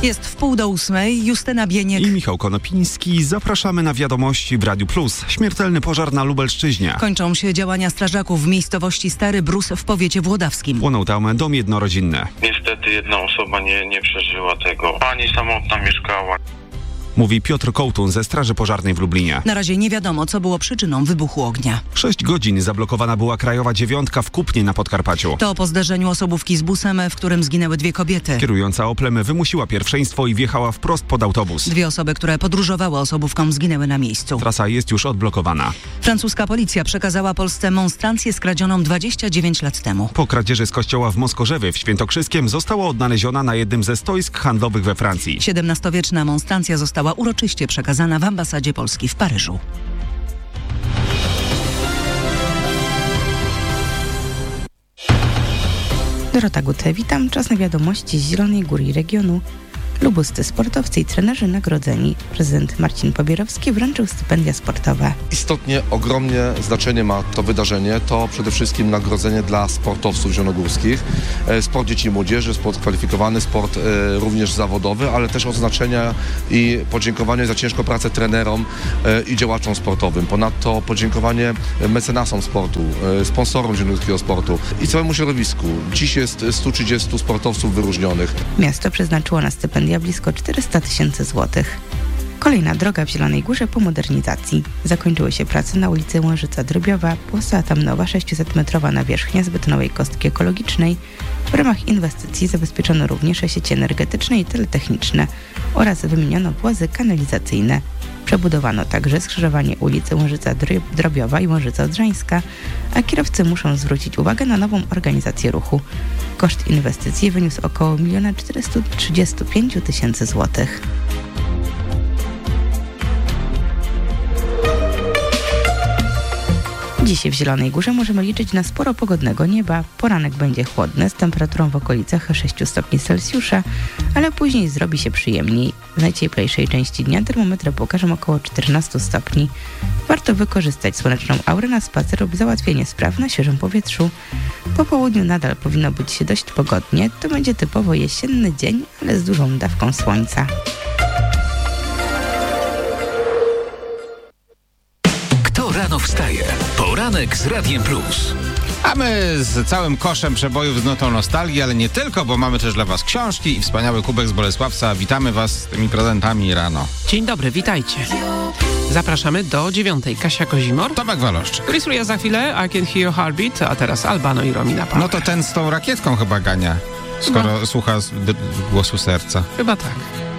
Jest 7:30, Justyna Bieniek i Michał Konopiński. Zapraszamy na wiadomości w Radiu Plus. Śmiertelny pożar na Lubelszczyźnie. Kończą się działania strażaków w miejscowości Stary Brus w powiecie włodawskim. Płonął tam dom jednorodzinny. Niestety jedna osoba nie przeżyła tego. Pani samotna mieszkała. Mówi Piotr Kołtun ze Straży Pożarnej w Lublinie. Na razie nie wiadomo, co było przyczyną wybuchu ognia. 6 godzin zablokowana była krajowa 9 w Kupnie na Podkarpaciu. To po zderzeniu osobówki z busem, w którym zginęły 2 kobiety. Kierująca Oplem wymusiła pierwszeństwo i wjechała wprost pod autobus. 2 osoby, które podróżowały osobówką, zginęły na miejscu. Trasa jest już odblokowana. Francuska policja przekazała Polsce monstrancję skradzioną 29 lat temu. Po kradzieży z kościoła w Moskorzewie w Świętokrzyskiem została odnaleziona na jednym ze stoisk handlowych we Francji. XVII-wieczna monstrancja została uroczyście przekazana w ambasadzie Polski w Paryżu. Dorota Gute, witam. Czas na wiadomości z Zielonej Góry i regionu. Lubuscy sportowcy i trenerzy nagrodzeni. Prezydent Marcin Pobierowski wręczył stypendia sportowe. Istotnie, ogromnie znaczenie ma to wydarzenie. To przede wszystkim nagrodzenie dla sportowców zielonogórskich. Sport dzieci i młodzieży, sport kwalifikowany, sport również zawodowy, ale też odznaczenia i podziękowanie za ciężką pracę trenerom i działaczom sportowym. Ponadto podziękowanie mecenasom sportu, sponsorom zielonogórskiego sportu i całemu środowisku. Dziś jest 130 sportowców wyróżnionych. Miasto przeznaczyło na stypendia blisko 400 000 złotych. Kolejna droga w Zielonej Górze po modernizacji. Zakończyły się prace na ulicy Łażyca-Drobiowa. Powstała tam nowa 600-metrowa nawierzchnia z betonowej kostki ekologicznej. W ramach inwestycji zabezpieczono również sieci energetyczne i teletechniczne oraz wymieniono włazy kanalizacyjne. Przebudowano także skrzyżowanie ulicy Łażyca-Drobiowa i Łażyca-Odrzańska, a kierowcy muszą zwrócić uwagę na nową organizację ruchu. Koszt inwestycji wyniósł około 1 435 000 złotych. Dzisiaj w Zielonej Górze możemy liczyć na sporo pogodnego nieba. Poranek będzie chłodny z temperaturą w okolicach 6 stopni Celsjusza, ale później zrobi się przyjemniej. W najcieplejszej części dnia termometry pokażą około 14 stopni. Warto wykorzystać słoneczną aurę na spacer lub załatwienie spraw na świeżym powietrzu. Po południu nadal powinno być dość pogodnie. To będzie typowo jesienny dzień, ale z dużą dawką słońca. Rano wstaje. Poranek z Radiem Plus. A my z całym koszem przebojów z nutą nostalgii, ale nie tylko, bo mamy też dla was książki i wspaniały kubek z Bolesławca. Witamy was z tymi prezentami rano. Dzień dobry, witajcie. Zapraszamy do 9. Kasia Kozimor, Tomek Waloszczyk. Chris Ria za chwilę, I Can Hear Your Heartbeat, a teraz Albano i Romina Power. No to ten z tą rakietką chyba gania, skoro słucha głosu serca. Chyba tak.